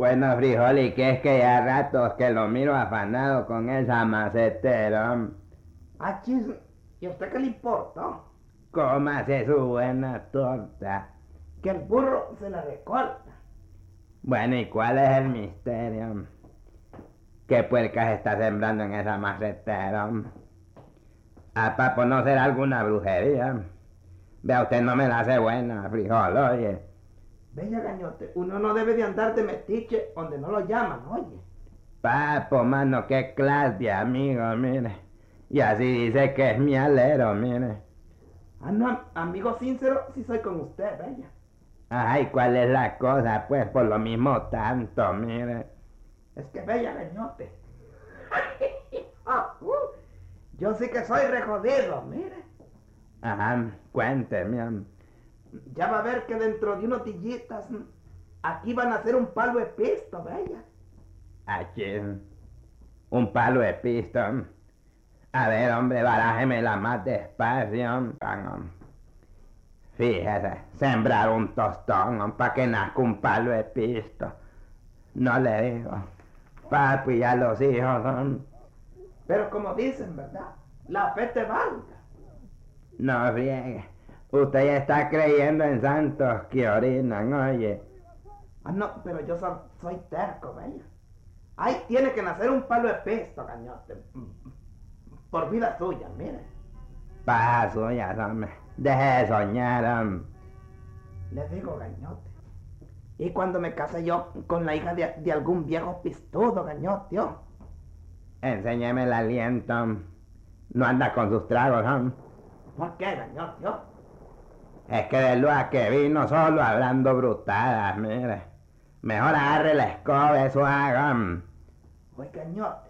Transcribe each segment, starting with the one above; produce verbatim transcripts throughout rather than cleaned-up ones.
Bueno, frijol, ¿y qué es que ya ratos que lo miro afanado con esa macetera? Ah, chis, ¿y a usted qué le importa? Cómase su buena torta. Que el burro se la recorta. Bueno, ¿y cuál es el misterio? ¿Qué puercas está sembrando en esa macetera? Ah, papo, ¿no será alguna brujería? Vea, usted no me la hace buena, frijol, oye. Bella gañote, uno no debe de andar de metiche donde no lo llaman, oye. Papo, mano, qué clase de amigo, mire. Y así dice que es mi alero, mire. Ah, no, amigo sincero, sí soy con usted, bella. Ay, ¿cuál es la cosa? Pues por lo mismo tanto, mire. Es que bella gañote. Ah, uh, yo sí que soy rejodido, mire. Ajá, cuénteme. Ya va a ver que dentro de unos tillitas aquí van a hacer un palo de pisto, bella. Aquí, un palo de pisto. A ver, hombre, barájemela más despacio. Fíjese, sembrar un tostón para que nazca un palo de pisto. No le digo. Papi, ya los hijos son... Pero como dicen, ¿verdad? La fe te valga. No friegue. Usted ya está creyendo en santos que orinan, oye. Ah, no, pero yo so, soy terco, bella. Ahí tiene que nacer un palo de pisto, gañote. Por vida suya, mire. Paja suya, hombre. Deje de soñar, hombre. Le digo, gañote. Y cuando me case yo con la hija de, de algún viejo pistudo, gañote, oh. Enséñeme el aliento. No anda con sus tragos, hombre. ¿Por qué, gañote, oh? Es que de lo a que vino solo hablando brutadas, mire. Mejor agarre la escoba, eso hagan. Oye, gañote.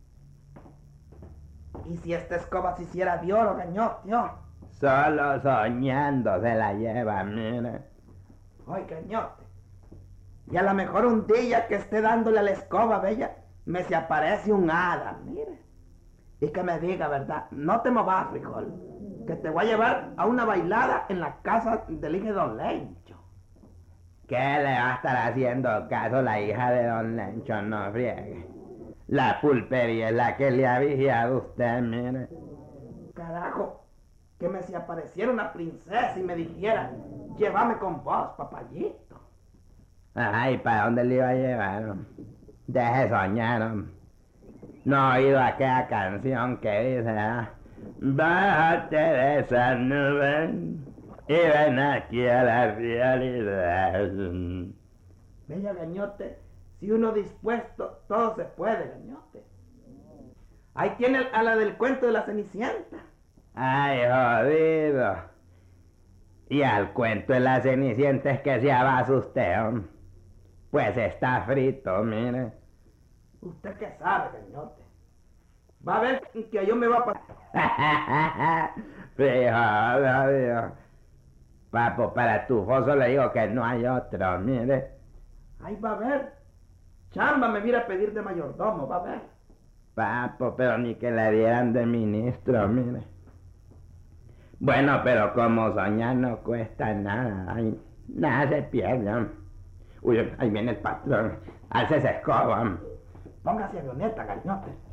¿Y si esta escoba se hiciera de oro, gañote, oh? Solo soñando se la lleva, mire. Oye, gañote. Y a lo mejor un día que esté dándole a la escoba, bella, me se aparece un hada, mire. Y que me diga, ¿verdad? No te movas, frijol, que te voy a llevar a una bailada en la casa del hijo de don Lencho. ¿Qué le va a estar haciendo caso la hija de don Lencho? No friegue. La pulpería es la que le ha vigilado a usted, mire. Carajo, que me se apareciera una princesa y me dijera, llévame con vos, papayito. Ajá, ¿y para dónde le iba a llevar? Deje soñar. No he oído aquella canción que dice, ¿ah? Bájate de esa nube y ven aquí a la realidad. Bella gañote, si uno dispuesto, todo se puede, gañote. Ahí tiene a la del cuento de la Cenicienta. Ay, jodido. Y al cuento de la Cenicienta es que se abasa usted, hombre. Pues está frito, mire. ¿Usted qué sabe, gañote? Va a ver que yo me va a pasar. Frijol, Dios. Papo, para tu foso le digo que no hay otro, mire. Ahí va a ver. Chamba me viene a pedir de mayordomo, va a ver. Papo, pero ni que le dieran de ministro, mire. Bueno, pero como soñar no cuesta nada, ay, nada se pierde. Uy, ahí viene el patrón. Alce esa escoba. Póngase avioneta, gañote.